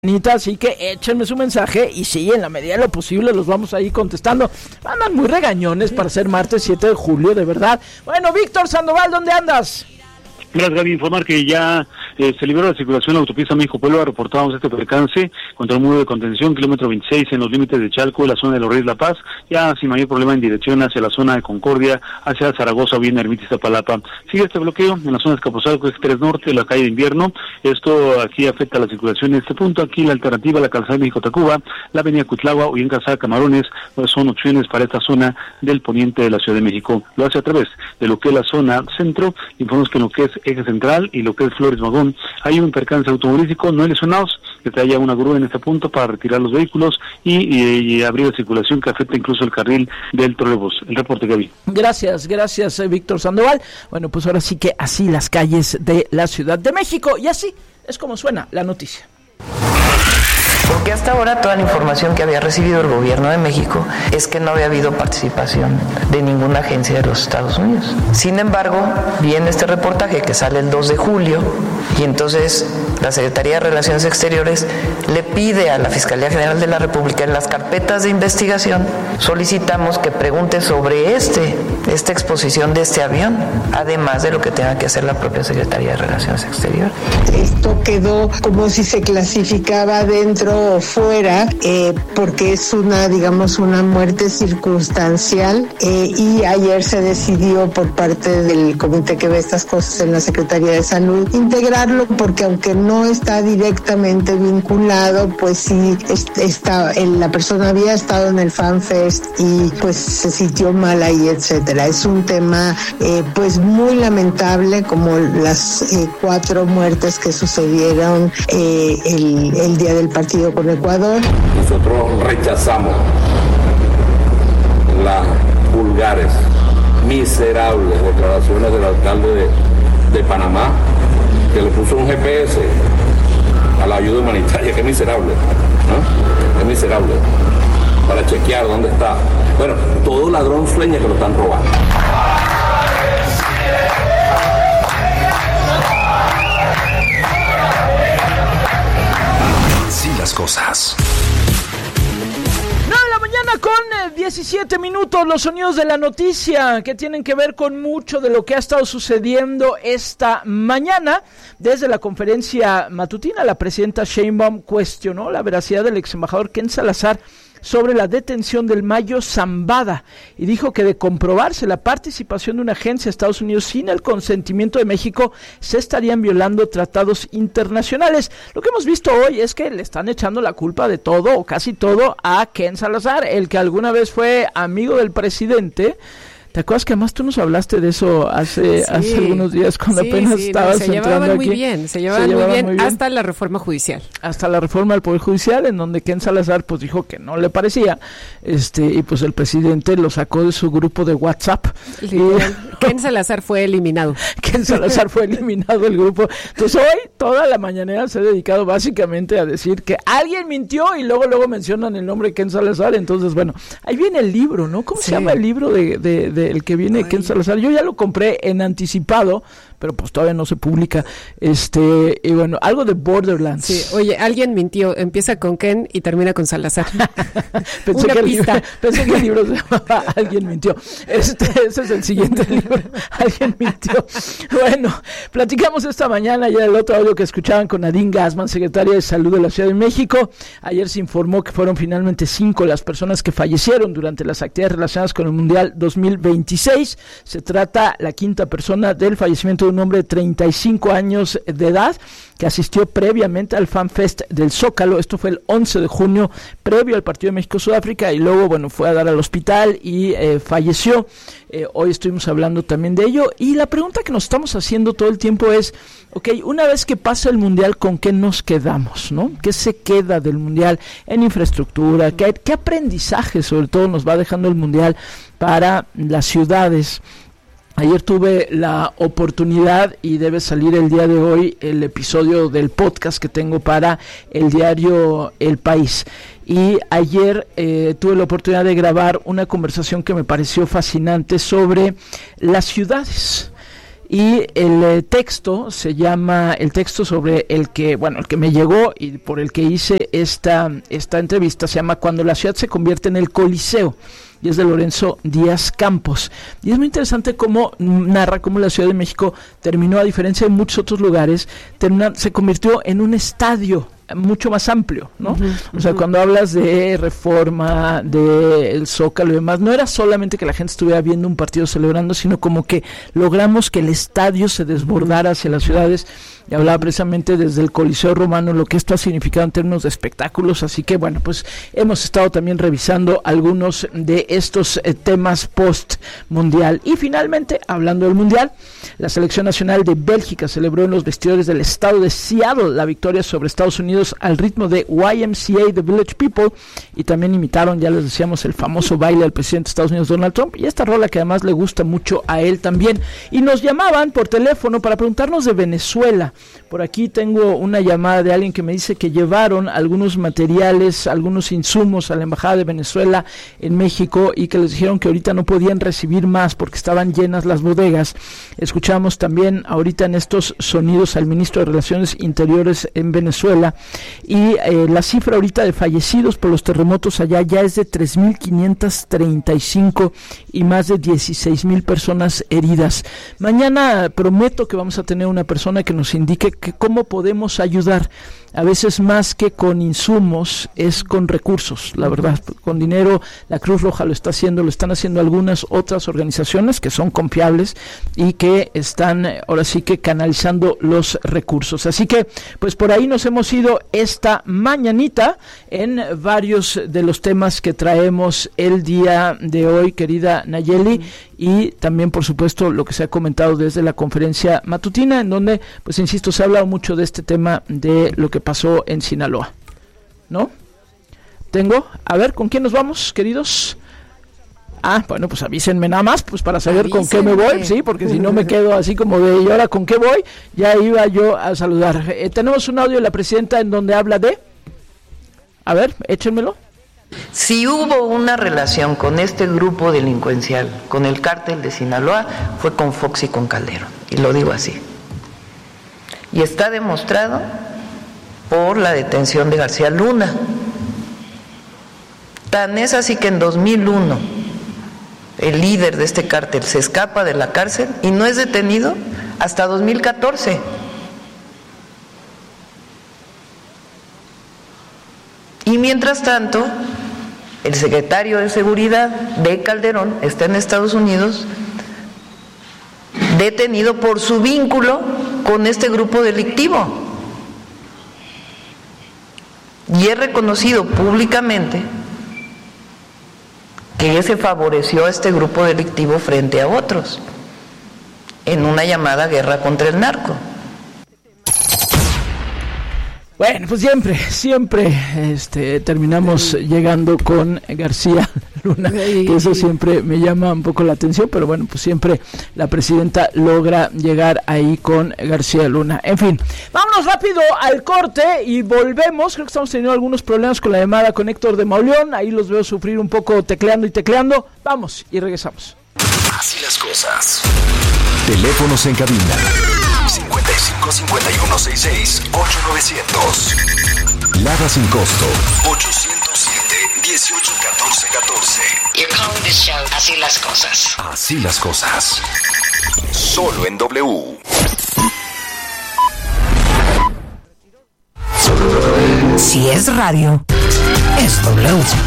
Así que échenme su mensaje y sí, en la medida de lo posible los vamos a ir contestando. Andan muy regañones para ser martes 7 de julio, de verdad. Bueno, Víctor Sandoval, ¿dónde andas? Gracias, Gaby. Informar que ya se liberó la circulación en la autopista México-Puebla. Reportamos este percance contra el muro de contención, kilómetro 26, en los límites de Chalco, en la zona de los Reyes La Paz, ya sin mayor problema en dirección hacia la zona de Concordia, hacia Zaragoza o bien Ermita Iztapalapa. Sigue este bloqueo en la zona de Escaposalco, Express Norte, la calle de Invierno. Esto aquí afecta la circulación en este punto. Aquí la alternativa, la calzada de México-Tacuba, la avenida Cuitlagua o bien calzada Camarones, pues son opciones para esta zona del poniente de la Ciudad de México. Lo hace a través de lo que es la zona centro. Informamos que en lo que es Eje Central y lo que es Flores Magón hay un percance automovilístico, no hay lesionados, que haya una grúa en este punto para retirar los vehículos y abrir la circulación que afecta incluso el carril del trolebús. El reporte, Gaby. Gracias, Víctor Sandoval. Bueno, pues ahora sí que así las calles de la Ciudad de México, y así es como suena la noticia. Porque hasta ahora toda la información que había recibido el gobierno de México es que no había habido participación de ninguna agencia de los Estados Unidos. Sin embargo, viene este reportaje que sale el 2 de julio y entonces la Secretaría de Relaciones Exteriores le pide a la Fiscalía General de la República en las carpetas de investigación, solicitamos que pregunte sobre esta exposición de este avión, además de lo que tenga que hacer la propia Secretaría de Relaciones Exteriores. Esto quedó como si se clasificaba dentro o fuera, porque es una muerte circunstancial, y ayer se decidió por parte del comité que ve estas cosas en la Secretaría de Salud integrarlo, porque aunque no está directamente vinculado, pues sí la persona había estado en el FanFest y pues se sintió mal ahí, etcétera. Es un tema pues muy lamentable, como las 4 muertes que sucedieron el día del partido con Ecuador. Nosotros rechazamos las vulgares, miserables declaraciones del alcalde de Panamá, que le puso un GPS a la ayuda humanitaria. Qué miserable, ¿no? Qué miserable, para chequear dónde está. Bueno, todo ladrón sueña que lo están robando. Las cosas. 9 de la mañana con 17 minutos, los sonidos de la noticia que tienen que ver con mucho de lo que ha estado sucediendo esta mañana. Desde la conferencia matutina, la presidenta Sheinbaum cuestionó la veracidad del ex embajador Ken Salazar sobre la detención del Mayo Zambada y dijo que de comprobarse la participación de una agencia de Estados Unidos sin el consentimiento de México, se estarían violando tratados internacionales. Lo que hemos visto hoy es que le están echando la culpa de todo o casi todo a Ken Salazar, el que alguna vez fue amigo del presidente. ¿Te acuerdas que además tú nos hablaste de eso hace algunos días cuando apenas estabas entrando aquí? Se llevaban muy bien hasta la reforma judicial. Hasta la reforma del Poder Judicial, en donde Ken Salazar pues dijo que no le parecía, y pues el presidente lo sacó de su grupo de WhatsApp. Ken Salazar fue eliminado. Ken Salazar fue eliminado del grupo. Entonces hoy toda la mañanera se ha dedicado básicamente a decir que alguien mintió y luego mencionan el nombre de Ken Salazar. Entonces, bueno, ahí viene el libro, ¿no? ¿Cómo se llama el libro de el que viene Ken Salazar? Yo ya lo compré en anticipado, pero pues todavía no se publica. Y bueno, algo de Borderlands. Sí, oye, alguien mintió, empieza con Ken y termina con Salazar. Pensé que el libro se llamaba Alguien mintió. Ese es el siguiente libro. Alguien mintió. Bueno, platicamos esta mañana ya del otro audio que escuchaban con Nadine Gassman, secretaria de Salud de la Ciudad de México. Ayer se informó que fueron finalmente 5 las personas que fallecieron durante las actividades relacionadas con el Mundial 2026. Se trata la 5ª persona del fallecimiento de un hombre de 35 años de edad que asistió previamente al FanFest del Zócalo. Esto fue el 11 de junio, previo al partido de México-Sudáfrica, y luego, bueno, fue a dar al hospital y falleció. Hoy estuvimos hablando también de ello, y la pregunta que nos estamos haciendo todo el tiempo es, una vez que pasa el Mundial, ¿con qué nos quedamos, no? ¿Qué se queda del Mundial en infraestructura? ¿Qué aprendizaje sobre todo nos va dejando el Mundial para las ciudades? Ayer tuve la oportunidad, y debe salir el día de hoy, el episodio del podcast que tengo para el diario El País. Y ayer tuve la oportunidad de grabar una conversación que me pareció fascinante sobre las ciudades. y el texto se llama, el texto sobre el que me llegó y por el que hice esta entrevista se llama Cuando la ciudad se convierte en el Coliseo, y es de Lorenzo Díaz Campos. Y es muy interesante cómo narra cómo la Ciudad de México terminó, a diferencia de muchos otros lugares, se convirtió en un estadio mucho más amplio, ¿no? O sea, cuando hablas de Reforma, de el Zócalo y demás, no era solamente que la gente estuviera viendo un partido celebrando, sino como que logramos que el estadio se desbordara hacia las ciudades, y hablaba precisamente desde el Coliseo Romano, lo que esto ha significado en términos de espectáculos. Así que bueno, pues hemos estado también revisando algunos de estos temas post-mundial. Y finalmente, hablando del mundial, la selección nacional de Bélgica celebró en los vestidores del estado de Seattle la victoria sobre Estados Unidos al ritmo de YMCA The Village People, y también imitaron, ya les decíamos, el famoso baile del presidente de Estados Unidos Donald Trump, y esta rola que además le gusta mucho a él también. Y nos llamaban por teléfono para preguntarnos de Venezuela. Por aquí tengo una llamada de alguien que me dice que llevaron algunos materiales, algunos insumos a la Embajada de Venezuela en México, y que les dijeron que ahorita no podían recibir más porque estaban llenas las bodegas. Escuchamos también ahorita en estos sonidos al ministro de Relaciones Interiores en Venezuela, y la cifra ahorita de fallecidos por los terremotos allá ya es de 3,535 y más de 16,000 personas heridas. Mañana prometo que vamos a tener una persona que nos indique que cómo podemos ayudar. A veces más que con insumos es con recursos, la verdad. Con dinero la Cruz Roja lo está haciendo, lo están haciendo algunas otras organizaciones que son confiables y que están ahora sí que canalizando los recursos. Así que pues por ahí nos hemos ido esta mañanita en varios de los temas que traemos el día de hoy, querida Nayeli, y también por supuesto lo que se ha comentado desde la conferencia matutina, en donde pues insisto, se ha hablado mucho de este tema de lo que pasó en Sinaloa, ¿no? A ver, ¿con quién nos vamos, queridos? Bueno, pues avísenme nada más, pues para saber con qué me voy, sí, porque si no me quedo así como de, ¿y ahora con qué voy? Ya iba yo a saludar. Tenemos un audio de la presidenta en donde habla de... A ver, échenmelo. Si hubo una relación con este grupo delincuencial, con el cártel de Sinaloa, fue con Fox y con Calderón, y lo digo así. Y está demostrado por la detención de García Luna. Tan es así que en 2001 el líder de este cártel se escapa de la cárcel y no es detenido hasta 2014. Y mientras tanto, el secretario de Seguridad de Calderón está en Estados Unidos detenido por su vínculo con este grupo delictivo. Y es reconocido públicamente que se favoreció a este grupo delictivo frente a otros en una llamada guerra contra el narco. Bueno, pues siempre terminamos llegando con García Luna, que eso siempre me llama un poco la atención, pero bueno, pues siempre la presidenta logra llegar ahí con García Luna. En fin, vámonos rápido al corte y volvemos. Creo que estamos teniendo algunos problemas con la llamada con Héctor de Mauleón, ahí los veo sufrir un poco tecleando. Vamos y regresamos. Así las cosas. Teléfonos en cabina 55 51 66 8900. Lada sin costo 807 18 14 14. You're calling this show Así las cosas. Así las cosas. Solo en W. Si es radio, es W.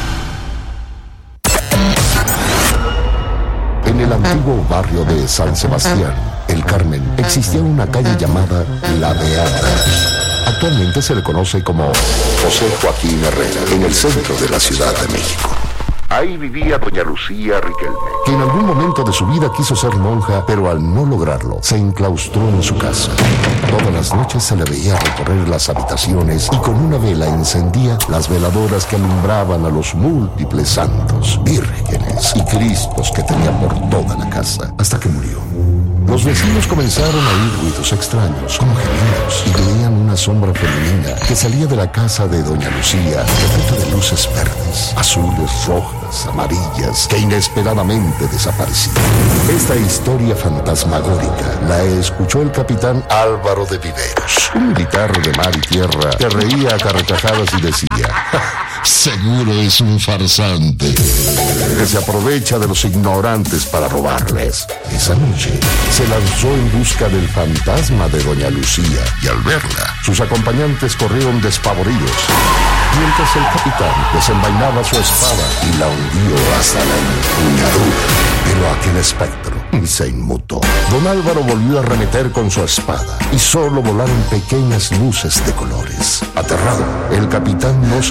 En el antiguo barrio de San Sebastián, El Carmen, existía una calle llamada La Beata. Actualmente se le conoce como José Joaquín Herrera, en el centro de la Ciudad de México. Ahí vivía doña Lucía Riquelme, que en algún momento de su vida quiso ser monja, pero al no lograrlo, se enclaustró en su casa. Todas las noches se le veía recorrer las habitaciones y con una vela encendía las veladoras que alumbraban a los múltiples santos, vírgenes y cristos que tenía por toda la casa, hasta que murió. Los vecinos comenzaron a oír ruidos extraños, como gemidos, y veían una sombra femenina que salía de la casa de doña Lucía, repleta de luces verdes, azules, rojas, amarillas, que inesperadamente desaparecían. Esta historia fantasmagórica la escuchó el capitán Álvaro de Viveros, un militar de mar y tierra que reía a carcajadas y decía: seguro es un farsante que se aprovecha de los ignorantes para robarles. Esa noche se lanzó en busca del fantasma de doña Lucía y al verla, sus acompañantes corrieron despavoridos, mientras el capitán desenvainaba su espada y la hundió hasta la empuñadura. Pero aquel espectro se inmutó. Don Álvaro volvió a arremeter con su espada y solo volaron pequeñas luces de colores. Aterrado, el capitán no se